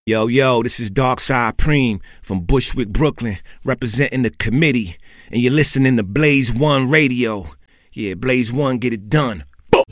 Yo, this is Darkside Preem from Bushwick, Brooklyn, representing the committee, and you're listening to Blaze One Radio. Yeah, Blaze One, get it done.